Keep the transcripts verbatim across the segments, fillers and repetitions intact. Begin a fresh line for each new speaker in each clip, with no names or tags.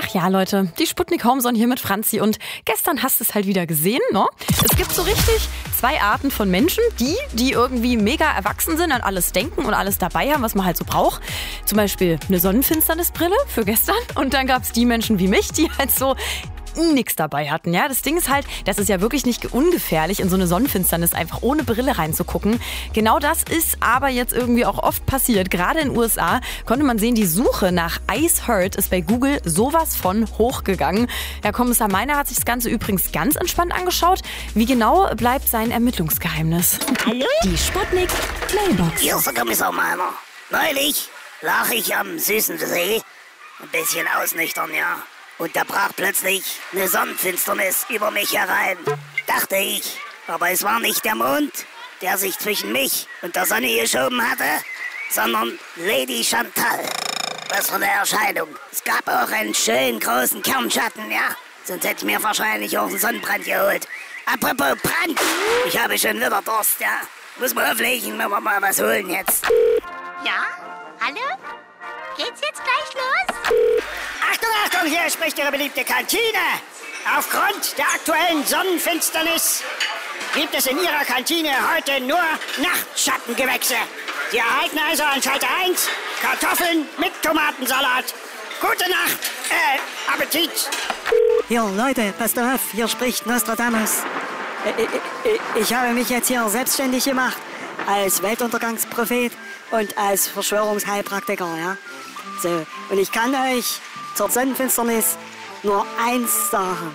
Ja, Leute, die Sputnik Homezone hier mit Franzi und gestern hast du es halt wieder gesehen, ne? Es gibt so richtig zwei Arten von Menschen, die, die irgendwie mega erwachsen sind, an alles denken und alles dabei haben, was man halt so braucht. Zum Beispiel eine Sonnenfinsternisbrille für gestern und dann gab es die Menschen wie mich, die halt so nix dabei hatten, ja. Das Ding ist halt, das ist ja wirklich nicht ungefährlich, in so eine Sonnenfinsternis einfach ohne Brille reinzugucken. Genau das ist aber jetzt irgendwie auch oft passiert. Gerade in den U S A konnte man sehen, die Suche nach Ice Hurt ist bei Google sowas von hochgegangen. Herr Kommissar Meiner hat sich das Ganze übrigens ganz entspannt angeschaut. Wie genau bleibt sein Ermittlungsgeheimnis?
Hallo?
Die Sputnik Mailbox.
Hier ist der Kommissar Meiner. Neulich lag ich am süßen See, ein bisschen ausnüchtern, ja. Und da brach plötzlich eine Sonnenfinsternis über mich herein. Dachte ich, aber es war nicht der Mond, der sich zwischen mich und der Sonne geschoben hatte, sondern Lady Chantal. Was für eine Erscheinung. Es gab auch einen schönen großen Kernschatten, ja. Sonst hätte ich mir wahrscheinlich auch einen Sonnenbrand geholt. Apropos Brand, ich habe schon wieder Durst, ja. Muss mal auflegen, wenn wir mal was holen jetzt.
Ja? Hallo? Geht's jetzt gleich los?
Achtung, Achtung, hier spricht Ihre beliebte Kantine. Aufgrund der aktuellen Sonnenfinsternis gibt es in Ihrer Kantine heute nur Nachtschattengewächse. Sie erhalten also an Schalter eins Kartoffeln mit Tomatensalat. Gute Nacht, äh, Appetit.
Hier, Leute, passt auf, hier spricht Nostradamus. Ich, ich, ich habe mich jetzt hier selbstständig gemacht als Weltuntergangsprophet und als Verschwörungsheilpraktiker, ja. So, und ich kann euch zur Sonnenfinsternis nur eins sagen.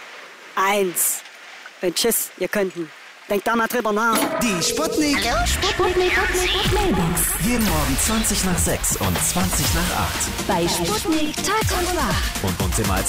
Eins. Und tschüss, ihr Könnten. Denkt da mal drüber nach.
Die Sputnik.
Hallo, Sputnik.
Sputnik Mailbox.
Jeden Morgen zwanzig nach sechs und zwanzig nach acht.
Bei Sputnik Tag und Nacht.
Und uns immer als